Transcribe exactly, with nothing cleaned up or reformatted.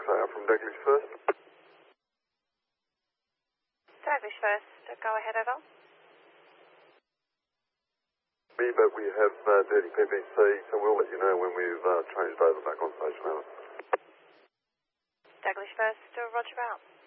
Foxhound from Daglish First. Daglish First, go ahead, over. But we have uh, dirty P P C, so we'll let you know when we've uh, changed over back on station, over. Daglish First, roger out.